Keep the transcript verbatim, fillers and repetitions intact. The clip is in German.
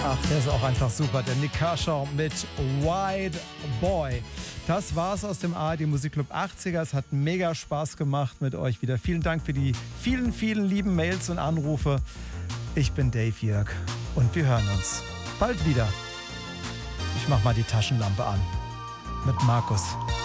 Ach, der ist auch einfach super. Der Nik Kershaw mit White Boy. Das war's aus dem A R D Musikclub achtziger. Es hat mega Spaß gemacht mit euch wieder. Vielen Dank für die vielen, vielen lieben Mails und Anrufe. Ich bin Dave Jörg und wir hören uns bald wieder. Ich mach mal die Taschenlampe an mit Markus.